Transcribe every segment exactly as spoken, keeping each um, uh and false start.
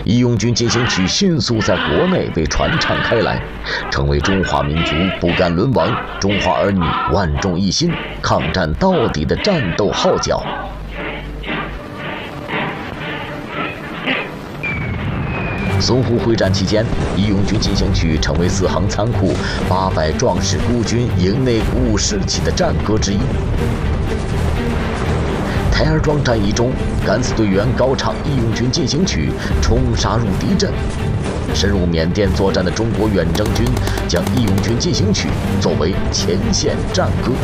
义勇军进行曲迅速在国内被传唱开来，成为中华民族不甘沦亡、中华儿女万众一心、抗战到底的战斗号角。淞沪会战期间，义勇军进行曲成为四行仓库八百壮士孤军营内鼓舞士气的战歌之一。台儿庄战役中，敢死队员高唱义勇军进行曲，冲杀入敌阵。深入缅甸作战的中国远征军将义勇军进行曲作为前线战歌。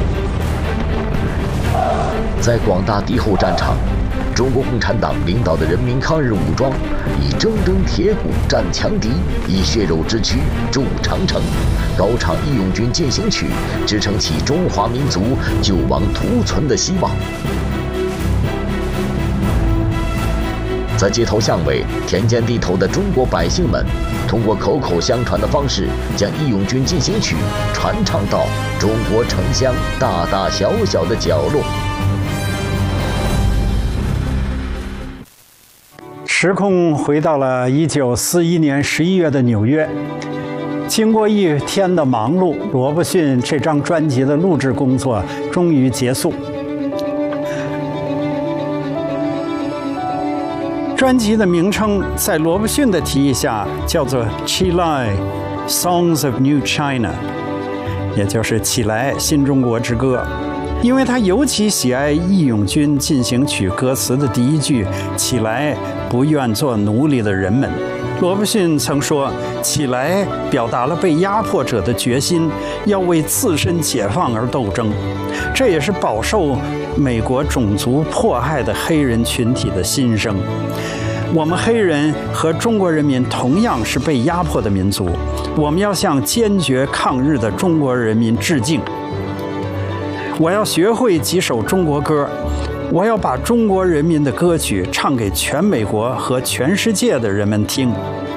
在广大敌后战场，中国共产党领导的人民抗日武装以铮铮铁骨战强敌，以血肉之躯筑长城，高唱义勇军进行曲，支撑起中华民族救亡图存的希望。在街头巷尾、田间地头的中国百姓们，通过口口相传的方式，将义勇军进行曲传唱到中国城乡大大小小的角落。 时空回到了一九四一年十一月的纽约，经过一天的忙碌，罗伯逊这张专辑的录制工作终于结束。专辑的名称在罗伯逊的提议下叫做《起来 Songs of New China》，也就是《起来新中国之歌》。因为他尤其喜爱《义勇军进行曲》歌词的第一句“起来，不愿做奴隶的人们”。罗伯逊曾说：“起来”表达了被压迫者的决心，要为自身解放而斗争。这也是饱受美国种族迫害的黑人群体的心声。我们黑人和中国人民同样是被压迫的民族，我们要向坚决抗日的中国人民致敬。我要学会几首中国歌，我要把中国人民的歌曲唱给全美国和全世界的人们听。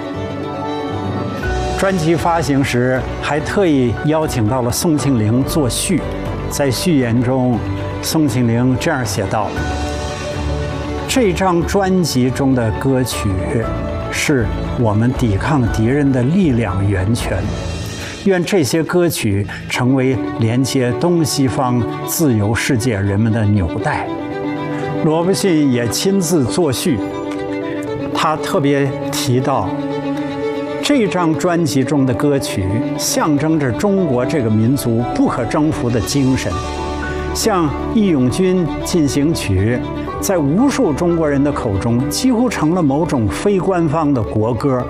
专辑发行时还特意邀请到了宋庆龄作序，在序言中，宋庆龄这样写道：这张专辑中的歌曲是我们抵抗敌人的力量源泉，愿这些歌曲成为连接东西方自由世界人们的纽带。罗伯逊也亲自作序，他特别提到，这张专辑中的歌曲象征着中国这个民族不可征服的精神，像《义勇军进行曲》在无数中国人的口中几乎成了某种非官方的国歌。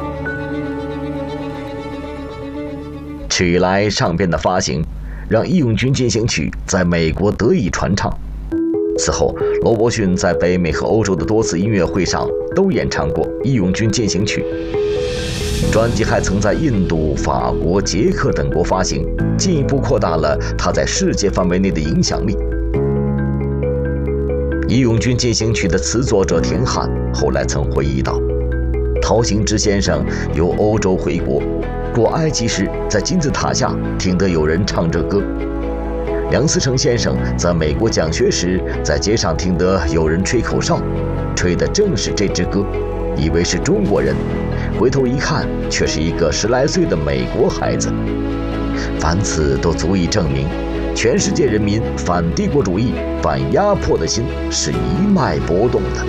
起来唱片的发行，让《义勇军进行曲》在美国得以传唱。此后，罗伯逊在北美和欧洲的多次音乐会上都演唱过《义勇军进行曲》。专辑还曾在印度、法国、捷克等国发行，进一步扩大了他在世界范围内的影响力。《义勇军进行曲》的词作者田汉后来曾回忆道：陶行知先生由欧洲回国，过埃及时在金字塔下听得有人唱这歌。梁思成先生在美国讲学时，在街上听得有人吹口哨，吹的正是这支歌，以为是中国人，回头一看，却是一个十来岁的美国孩子。凡此都足以证明，全世界人民反帝国主义、反压迫的心是一脉搏动的。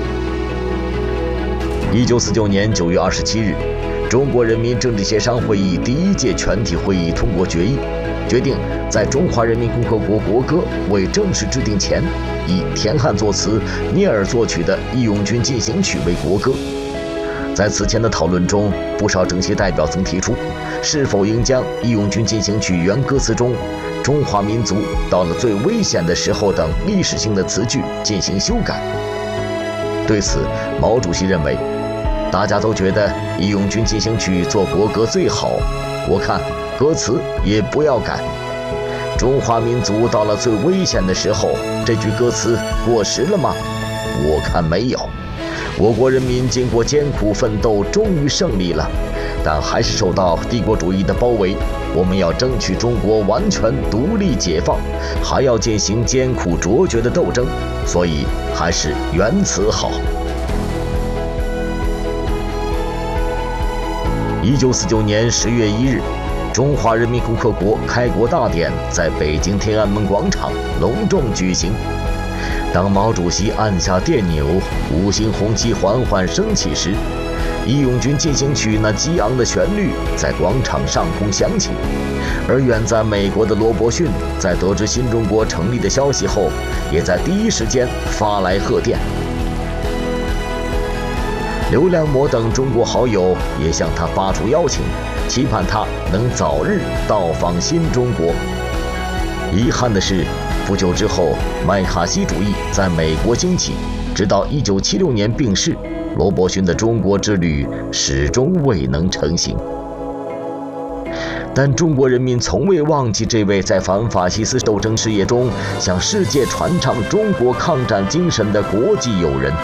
一九四九年九月二十七日，中国人民政治协商会议第一届全体会议通过决议，决定在中华人民共和国国歌未正式制定前，以田汉作词、聂耳作曲的《义勇军进行曲》为国歌。在此前的讨论中，不少政协代表曾提出，是否应将《义勇军进行曲》原歌词中“中华民族到了最危险的时候”等历史性的词句进行修改。对此，毛主席认为，大家都觉得《义勇军进行曲》做国歌最好，我看歌词也不要改。中华民族到了最危险的时候，这句歌词过时了吗？我看没有。我国人民经过艰苦奋斗，终于胜利了，但还是受到帝国主义的包围。我们要争取中国完全独立解放，还要进行艰苦卓绝的斗争，所以还是原词好。 一九四九年十月一日，中华人民共和国开国大典在北京天安门广场隆重举行。当毛主席按下电钮，五星红旗缓缓升起时，义勇军进行曲那激昂的旋律在广场上空响起。而远在美国的罗伯逊在得知新中国成立的消息后，也在第一时间发来贺电。刘良模等中国好友也向他发出邀请，期盼他能早日到访新中国。遗憾的是，不久之后，麦卡锡主义在美国兴起，直到一九七六年病逝，罗伯逊的中国之旅始终未能成行。但中国人民从未忘记这位在反法西斯斗争事业中向世界传唱中国抗战精神的国际友人。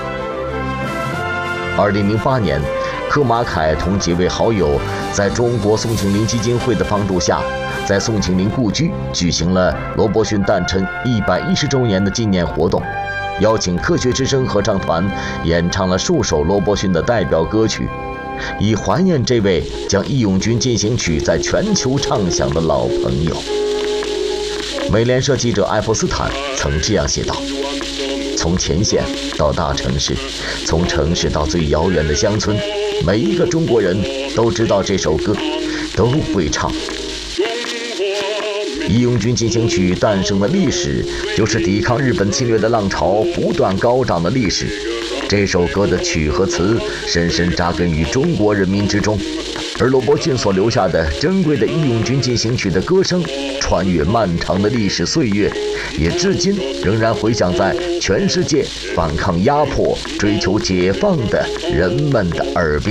二零零八年，柯马凯同几位好友在中国宋庆龄基金会的帮助下，在宋庆龄故居举行了罗伯逊诞辰一百一十周年的纪念活动，邀请科学之声合唱团演唱了数首罗伯逊的代表歌曲，以怀念这位将《义勇军进行曲》在全球唱响的老朋友。美联社记者艾弗斯坦曾这样写道：从前线到大城市，从城市到最遥远的乡村，每一个中国人都知道这首歌，都会唱。义勇军进行曲诞生的历史，就是抵抗日本侵略的浪潮不断高涨的历史。这首歌的曲和词深深扎根于中国人民之中，而罗伯逊所留下的珍贵的义勇军进行曲的歌声，穿越漫长的历史岁月，也至今仍然回响在全世界反抗压迫、追求解放的人们的耳边。